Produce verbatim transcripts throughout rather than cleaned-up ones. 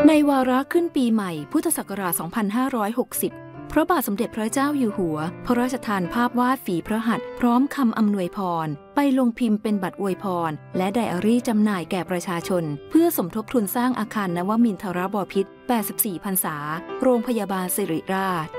ในวาระขึ้นปีใหม่พุทธศักราช สองพันห้าร้อยหกสิบ พระบาทสมเด็จพระเจ้าอยู่หัวพระราชทานภาพวาดฝีพระหัตถ์พร้อมคำอำนวยพรไปลงพิมพ์เป็นบัตรอวยพรและไดอารี่จำหน่ายแก่ประชาชนเพื่อสมทบทุนสร้างอาคารนวมินทรบพิตร แปดสิบสี่ พรรษาโรงพยาบาลสิริราช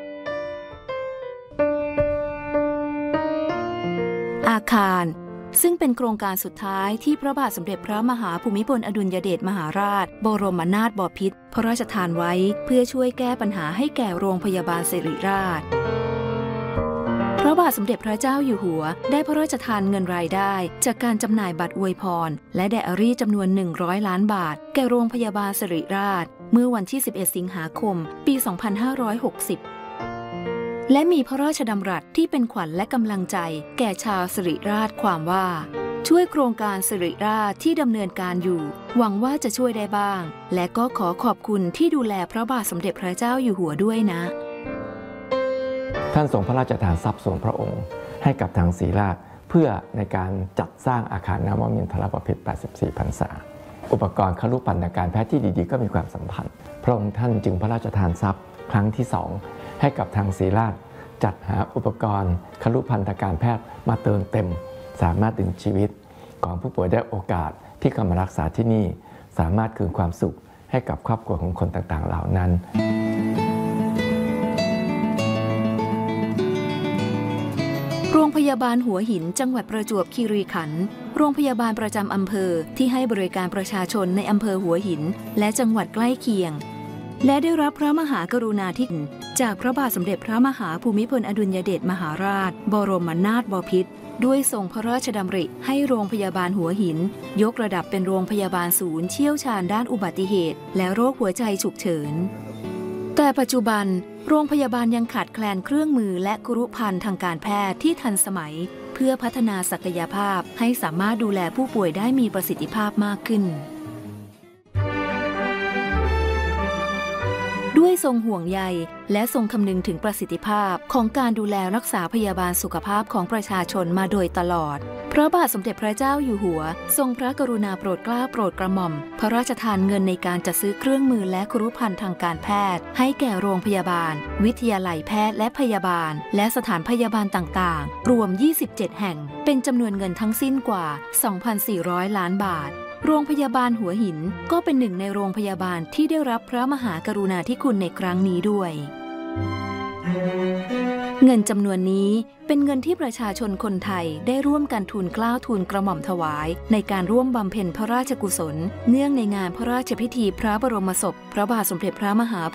อาคารซึ่งเป็นโครงการสุดท้ายที่พระบาทสมเด็จพระมหาภูมิพลอดุลยเดชมหาราชบรมนาถบพิตรพระราชทานไว้เพื่อช่วยแก้ปัญหาให้แก่โรงพยาบาลสิริราชพระบาทสมเด็จพระเจ้าอยู่หัวได้พระราชทานเงินรายได้จากการจำหน่ายบัตรอวยพรและไดอารี่จำนวนหนึ่งร้อยล้านบาทแก่โรงพยาบาลสิริราชเมื่อวันที่สิบเอ็ดสิงหาคมปี สองพันห้าร้อยหกสิบและมีพระราชดำรัสที่เป็นขวัญและกำลังใจแก่ชาวสิริราชความว่าช่วยโครงการสิริราชที่ดำเนินการอยู่หวังว่าจะช่วยได้บ้างและก็ขอขอบคุณที่ดูแลพระบาทสมเด็จพระเจ้าอยู่หัวด้วยนะท่านทรงพระราชทานทรัพย์ส่วนพระองค์ให้กับทางศรีราชเพื่อในการจัดสร้างอาคารนวมินทรบพิตร แปดสิบสี่ พรรษาอุปกรณ์ครุภัณฑ์การแพทย์ที่ดีๆก็มีความสัมพันธ์พระองค์ท่านจึงพระราชทานทรัพย์ครั้งที่สองให้กับทางศรีราชจัดหาอุปกรณ์ครุภัณฑ์การแพทย์มาเติมเต็มสามารถดึงชีวิตของผู้ป่วยได้โอกาสที่เข้ามารักษาที่นี่สามารถคืนความสุขให้กับครอบครัวของคนต่างๆเหล่านั้นโรงพยาบาลหัวหินจังหวัดประจวบคีรีขันธ์โรงพยาบาลประจำอำเภอที่ให้บริการประชาชนในอำเภอหัวหินและจังหวัดใกล้เคียงและได้รับพระมหากรุณาธิคุณจากพระบาทสมเด็จพระมหาภูมิพลอดุลยเดชมหาราชบรมนาถบพิตรด้วยทรงพระราชดำริให้โรงพยาบาลหัวหินยกระดับเป็นโรงพยาบาลศูนย์เชี่ยวชาญด้านอุบัติเหตุและโรคหัวใจฉุกเฉินแต่ปัจจุบันโรงพยาบาลยังขาดแคลนเครื่องมือและครุภัณฑ์ทางการแพทย์ที่ทันสมัยเพื่อพัฒนาศักยภาพให้สามารถดูแลผู้ป่วยได้มีประสิทธิภาพมากขึ้นด้วยทรงห่วงใยและทรงคำนึงถึงประสิทธิภาพของการดูแลรักษาพยาบาลสุขภาพของประชาชนมาโดยตลอดพระบาทสมเด็จพระเจ้าอยู่หัวทรงพระกรุณาโปรดเกล้าโปรดกระหม่อมพระราชทานเงินในการจัดซื้อเครื่องมือและครุภัณฑ์ทางการแพทย์ให้แก่โรงพยาบาลวิทยาลัยแพทย์และพยาบาลและสถานพยาบาลต่างๆรวมยี่สิบเจ็ดแห่งเป็นจำนวนเงินทั้งสิ้นกว่า สองพันสี่ร้อย ล้านบาทโรงพยาบาลหัวหินก็เป็นหนึ่งในโรงพยาบาลที่ได้รับพระมหากรุณาธิคุณในครั้งนี้ด้วยเงินจำนวนนี้เป็นเงินที่ประชาชนคนไทยได้ร่วมกันทูลเกล้าทูลกระหม่อมถวายในการร่วมบำเพ็ญพระราชกุศลเนื่องในงานพระราชพิธีพระบรมศพพระบาทสมเด็จพระมหา